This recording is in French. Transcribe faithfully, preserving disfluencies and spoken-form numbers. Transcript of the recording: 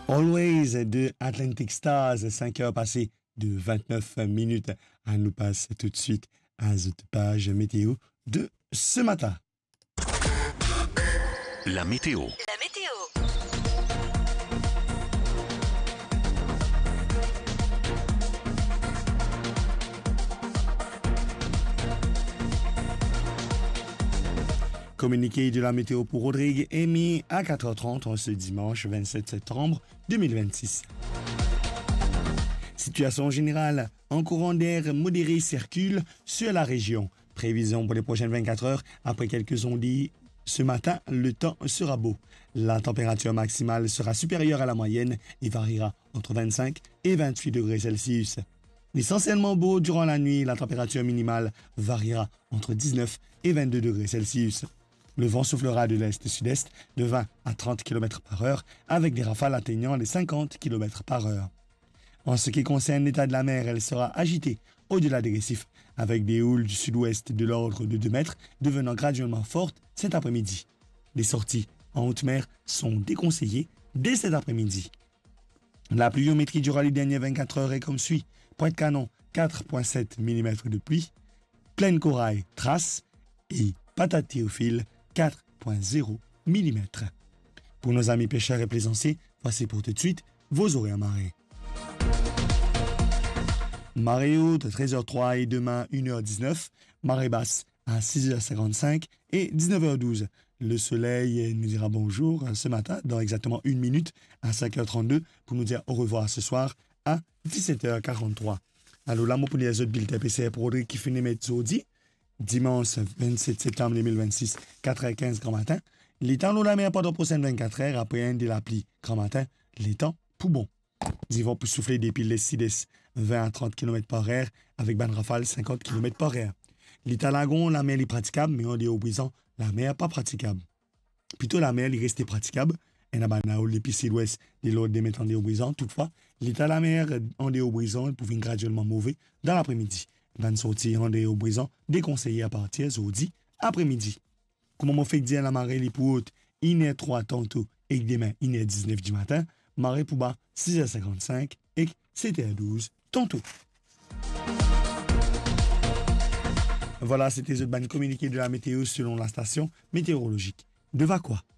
Always de Atlantic Stars, cinq heures passées de vingt-neuf minutes. On nous passe tout de suite à cette page météo de ce matin. La météo. La météo. Communiqué de la météo pour Rodrigue émis à quatre heures trente en ce dimanche vingt-sept septembre deux mille vingt-six. Situation générale, un courant d'air modéré circule sur la région. Prévision pour les prochaines vingt-quatre heures, après quelques ondées. Ce matin, le temps sera beau. La température maximale sera supérieure à la moyenne et variera entre vingt-cinq et vingt-huit degrés Celsius. Essentiellement beau durant la nuit, la température minimale variera entre dix-neuf et vingt-deux degrés Celsius. Le vent soufflera de l'est-sud-est de vingt à trente kilomètres par heure avec des rafales atteignant les cinquante kilomètres par heure. En ce qui concerne l'état de la mer, elle sera agitée au-delà des récifs avec des houles du sud-ouest de l'ordre de deux mètres devenant graduellement fortes cet après-midi. Les sorties en haute mer sont déconseillées dès cet après-midi. La pluviométrie durant les dernières vingt-quatre heures est comme suit. Pointe-Canon, quatre virgule sept millimètres de pluie. Plaine Corail, Trace et Patate Théophile, quatre virgule zéro millimètres. Pour nos amis pêcheurs et plaisanciers, voici pour tout de suite vos horaires marées. Marée haute, treize heures trois et demain une heure dix-neuf. Marée basse à six heures cinquante-cinq et dix-neuf heures douze. Le soleil nous dira bonjour ce matin dans exactement une minute à cinq heures trente-deux pour nous dire au revoir ce soir à dix-sept heures quarante-trois. Alors là, moi pour les autres bulletins P C R pour Rodrigue qui finit mercredi, dimanche vingt-sept septembre deux mille vingt-six, quatre heures quinze grand matin. Les temps de la mer pendant les prochaines vingt-quatre heures après un de l'appli grand matin, les temps pour bon. Ils vont pour souffler des piles sud-est vingt à trente kilomètres par heure avec ban rafale cinquante kilomètres par heure. L'état lagon, la mer est praticable, mais en dehors brisant, la mer pas praticable. Plutôt la mer est restée praticable. Et n'a pas l'épi sud-ouest de l'ordre des mètres en dehors brisant. Toutefois, l'état de la mer en dehors brisant pouvait graduellement mauvais dans l'après-midi. Van sortir en dehors brisant déconseillé à partir jeudi après-midi. Comment on fait dire la marée les plus haute, il est trois tantôt et demain il est dix-neuf du matin. Marée pour bas, six heures cinquante-cinq et sept heures douze tantôt. Voilà, c'était le ban communiqué de la météo selon la station météorologique de Vacois.